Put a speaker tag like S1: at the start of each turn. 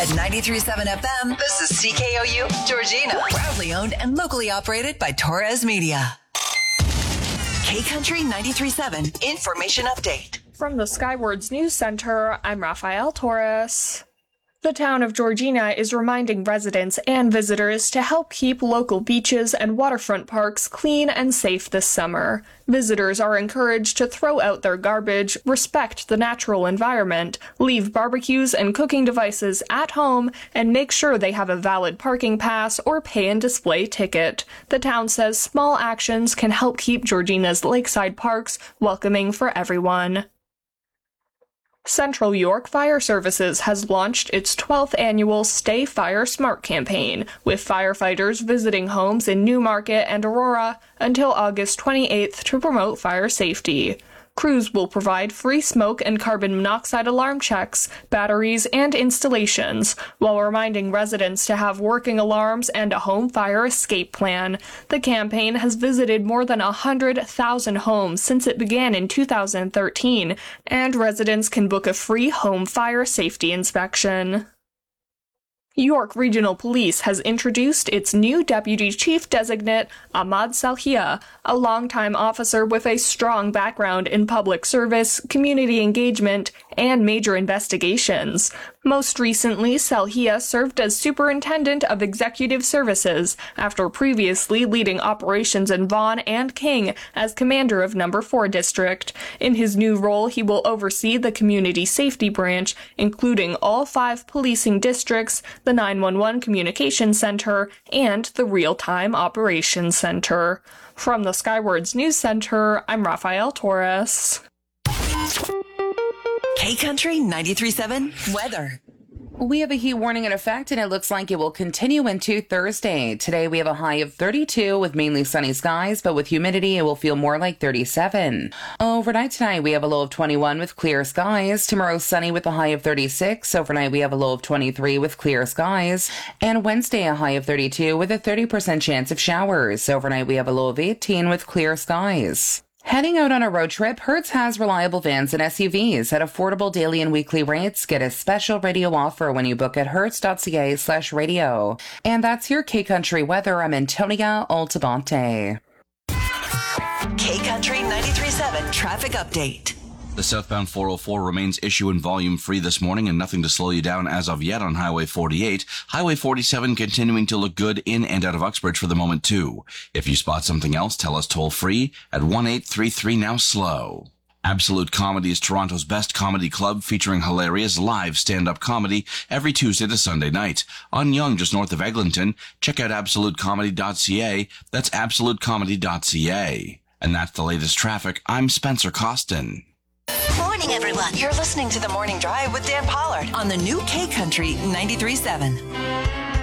S1: At 93.7 FM, this is CKOU Georgina. Proudly owned and locally operated by Torres Media. K-Country 93.7 Information Update.
S2: From the Skywards News Center, I'm Rafael Torres. The town of Georgina is reminding residents and visitors to help keep local beaches and waterfront parks clean and safe this summer. Visitors are encouraged to throw out their garbage, respect the natural environment, leave barbecues and cooking devices at home, and make sure they have a valid parking pass or pay and display ticket. The town says small actions can help keep Georgina's lakeside parks welcoming for everyone. Central York Fire Services has launched its 12th annual Stay Fire Smart campaign, with firefighters visiting homes in Newmarket and Aurora until August 28th to promote fire safety. Crews will provide free smoke and carbon monoxide alarm checks, batteries, and installations, while reminding residents to have working alarms and a home fire escape plan. The campaign has visited more than 100,000 homes since it began in 2013, and residents can book a free home fire safety inspection. York Regional Police has introduced its new Deputy Chief Designate, Ahmad Salhia, a longtime officer with a strong background in public service, community engagement, and major investigations. Most recently, Salhia served as Superintendent of Executive Services, after previously leading operations in Vaughan and King as Commander of No. 4 District. In his new role, he will oversee the Community Safety Branch, including all 5 policing districts, the 911 Communications Center, and the Real-Time Operations Center. From the Skywards News Center, I'm Rafael Torres.
S1: K-Country 93.7 Weather.
S3: We have a heat warning in effect, and it looks like it will continue into Thursday. Today, we have a high of 32 with mainly sunny skies, but with humidity, it will feel more like 37. Overnight tonight, we have a low of 21 with clear skies. Tomorrow, sunny with a high of 36. Overnight, we have a low of 23 with clear skies. And Wednesday, a high of 32 with a 30% chance of showers. Overnight, we have a low of 18 with clear skies. Heading out on a road trip, Hertz has reliable vans and SUVs at affordable daily and weekly rates. Get a special radio offer when you book at hertz.ca/radio. And that's your K-Country weather. I'm Antonia Altabonte.
S1: K-Country 93.7 Traffic Update.
S4: The southbound 404 remains issue and volume free this morning and nothing to slow you down as of yet on Highway 48. Highway 47 continuing to look good in and out of Uxbridge for the moment too. If you spot something else, tell us toll free at 1-833-NOW-SLOW. Absolute Comedy is Toronto's best comedy club, featuring hilarious live stand-up comedy every Tuesday to Sunday night. On Yonge, just north of Eglinton, check out absolutecomedy.ca. That's absolutecomedy.ca. And that's the latest traffic. I'm Spencer Costin.
S1: Morning, everyone. You're listening to The Morning Drive with Dan Pollard on the new K-Country 93.7.